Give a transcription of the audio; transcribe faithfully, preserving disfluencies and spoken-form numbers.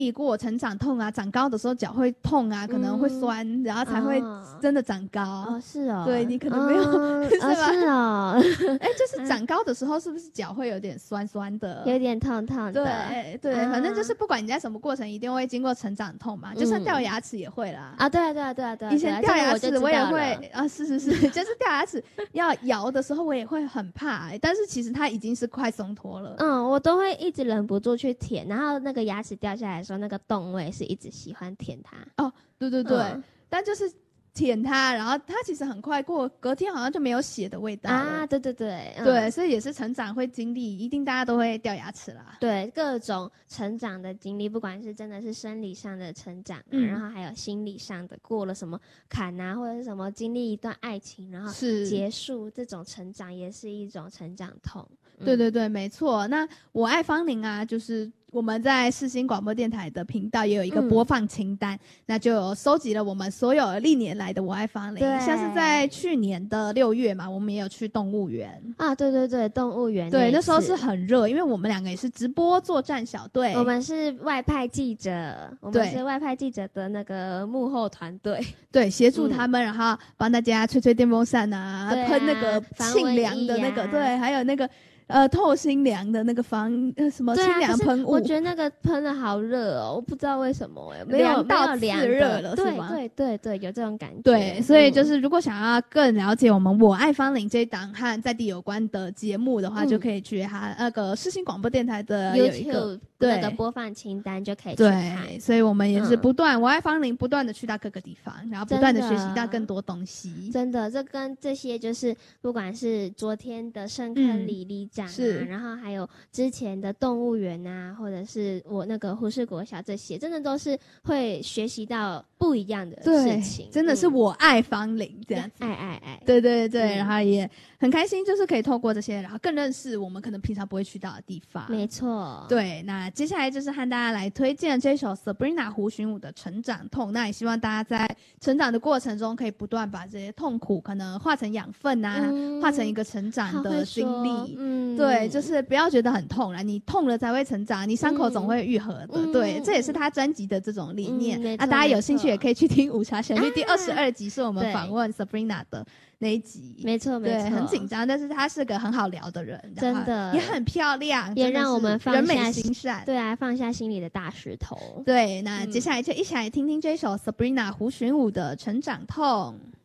历过成长痛啊，长高的时候脚会痛啊，可能会酸，嗯、然后才会真的长高。 哦，是哦， 对你可能没有， 哦、 是吧？ 哦是哦， 哎，就是长高的时候，是不是脚会有点酸酸的， 有点痛痛的？ 对对、啊，反正就是不管你在什么过程，一定会经过成长痛嘛，嗯、就算掉牙齿也会啦。 啊，对啊对啊对啊对啊， 以前掉牙齿我也会啊， 是是是，就是掉牙齿要摇的时候，我也会很怕、欸，但是其实它已经是快松脱了。 嗯，我都会一直忍不住去舔，然后那个牙齿掉下来的时候，那个洞位是一直喜欢舔它。 哦，对对对， 嗯、 但就是舔它，然后它其实很快过，隔天好像就没有血的味道了啊！对对对、 嗯，对，所以也是成长会经历，一定大家都会掉牙齿啦。 对，各种成长的经历，不管是真的是生理上的成长、啊嗯，然后还有心理上的，过了什么坎啊，或者是什么经历一段爱情，然后结束这种成长，也是一种成长痛。 嗯、对对对，没错。那我爱芳龄啊，就是我们在世新广播电台的频道也有一个播放清单，嗯、那就有收集了我们所有历年来的我爱芳龄，像是在去年的六月嘛，我们也有去动物园啊，对对对，动物园， 对，那时候是很热，因为我们两个也是直播作战小队， 我们是外派记者，我们是外派记者的那个幕后团队， 对，协助他们、嗯，然后帮大家吹吹电风扇啊，喷、啊、那个沁凉的那个，对，还有那个。呃，透心凉的那个防呃什么清凉喷雾、 啊，我觉得那个喷的好热哦，我不知道为什么哎、欸， 凉到刺热了， 对是吗？ 对对对，有这种感觉。 对，所以就是如果想要更了解我们我爱芳龄这一档和在地有关的节目的话，嗯、就可以去他那个世新广播电台的有一个 YouTube 那个播放清单就可以去看。 对，所以我们也是不断、嗯、我爱芳龄不断的去到各个地方，然后不断的学习到更多东西。 真的，这跟这些就是不管是昨天的深坑里里长、啊嗯、是，然后还有之前的动物园啊，或者是我那个胡适国小这些，真的都是会学习到不一样的事情。 真的是我爱芳龄这样子， 爱爱爱， 对对对、嗯，然后也很开心，就是可以透过这些，然后更认识我们可能平常不会去到的地方。 没错， 对。那接下来就是和大家来推荐这首 Sabrina 胡寻武的成长痛。那也希望大家在成长的过程中，可以不断把这些痛苦可能化成养分啊，嗯、化成一个成长的经历。嗯，对，就是不要觉得很痛啦，你痛了才会成长，你伤口总会愈合的。嗯、对，这也是他专辑的这种理念。嗯、啊，大家有兴趣也可以去听《午茶旋律》第二十二集，是我们访问 Sabrina 的那一集。 没错，没错， 很紧张，但是他是个很好聊的人， 真的也很漂亮， 也让我们放下人美心善， 对啊，放下心里的大石头。 对，那接下来就一起来听听这首 Sabrina 胡寻武的成长痛。